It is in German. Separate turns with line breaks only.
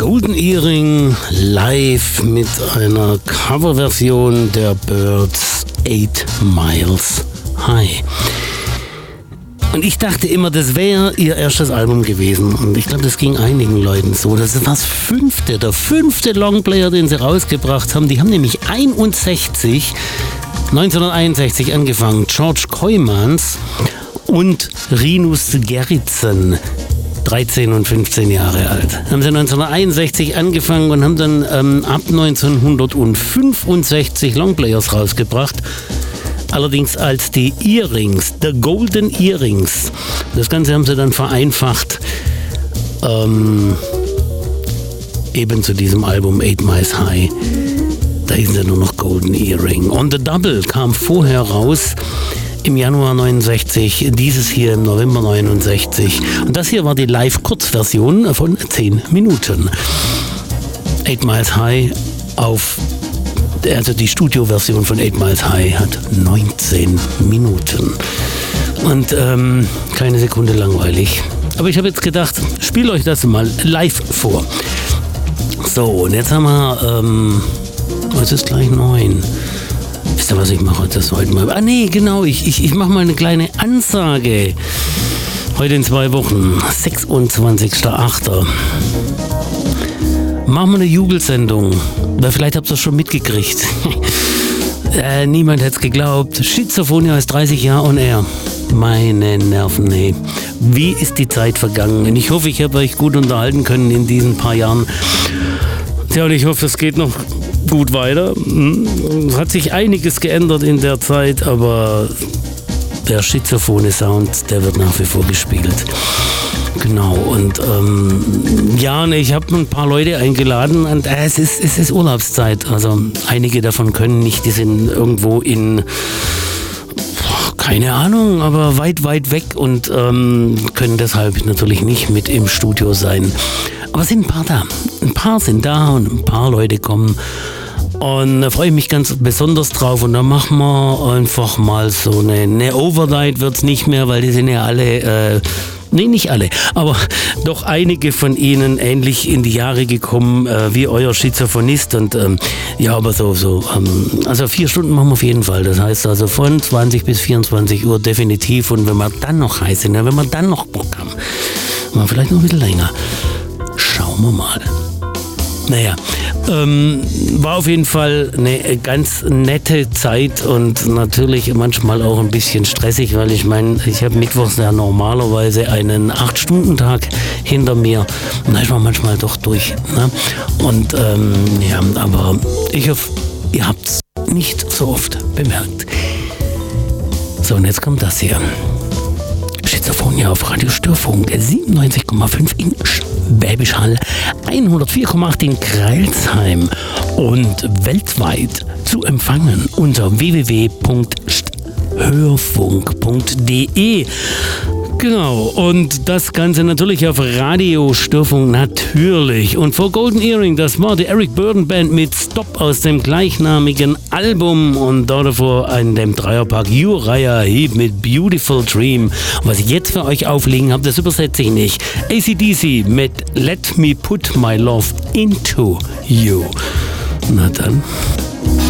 Golden Earring live mit einer Coverversion der Byrds 8 Miles High. Und ich dachte immer, das wäre ihr erstes Album gewesen. Und ich glaube, das ging einigen Leuten so. Das ist der fünfte Longplayer, den sie rausgebracht haben. Die haben nämlich 1961 angefangen. George Koymans und Rinus Gerritsen, 13 und 15 Jahre alt. Haben sie 1961 angefangen und haben dann ab 1965 Longplayers rausgebracht. Allerdings als die Earrings, The Golden Earrings. Das Ganze haben sie dann vereinfacht, eben zu diesem Album 8 Miles High. Da hießen sie nur noch Golden Earring. On the Double kam vorher raus im Januar 69, dieses hier im November 69. Und das hier war die Live-Kurzversion von 10 Minuten. 8 Miles High also die Studioversion von 8 Miles High hat 19 Minuten. Und keine Sekunde langweilig. Aber ich habe jetzt gedacht, spiel euch das mal live vor. So, und jetzt haben wir, es ist gleich 9. Wisst ihr, was ich mache das heute mal? Ich mache mal eine kleine Ansage. Heute in 2 Wochen, 26.08. Machen wir eine Jubelsendung. Vielleicht habt ihr es schon mitgekriegt. Niemand hätte es geglaubt. Schizophonia ist 30 Jahre on air. Meine Nerven, hey. Wie ist die Zeit vergangen? Und ich hoffe, ich habe euch gut unterhalten können in diesen paar Jahren. Tja, und ich hoffe, es geht noch gut weiter. Es hat sich einiges geändert in der Zeit, aber der schizophone Sound, der wird nach wie vor gespielt. Genau, und ich habe ein paar Leute eingeladen und es ist Urlaubszeit. Also einige davon können nicht, die sind irgendwo in, keine Ahnung, aber weit, weit weg und können deshalb natürlich nicht mit im Studio sein. Aber es sind ein paar da. Ein paar sind da und ein paar Leute kommen. Und da freue ich mich ganz besonders drauf. Und dann machen wir einfach mal so eine Overnight wird's nicht mehr, weil die sind ja alle, nicht alle, aber doch einige von ihnen ähnlich in die Jahre gekommen wie euer Schizophonist. Und aber also 4 Stunden machen wir auf jeden Fall. Das heißt also von 20 bis 24 Uhr definitiv. Und wenn wir dann noch heiß sind, wenn wir dann noch Bock haben, machen wir vielleicht noch ein bisschen länger. Schauen wir mal. Naja, war auf jeden Fall eine ganz nette Zeit und natürlich manchmal auch ein bisschen stressig, weil ich habe mittwochs ja normalerweise einen 8-Stunden-Tag hinter mir und da ist man manchmal doch durch. Ne? Und aber ich hoffe, ihr habt es nicht so oft bemerkt. So, und jetzt kommt das hier. Schizophonia auf Radio Störfunk 97,5 in Schwäbisch Hall, 104,8 in Crailsheim und weltweit zu empfangen unter www.hörfunk.de. Genau, und das Ganze natürlich auf Radio Störfunk natürlich. Und vor Golden Earring, das war die Eric Burdon Band mit Stop aus dem gleichnamigen Album und da davor in dem Dreierpack Uriah Heep mit Beautiful Dream. Und was ich jetzt für euch auflegen habe, das übersetze ich nicht. AC/DC mit Let Me Put My Love Into You. Na dann.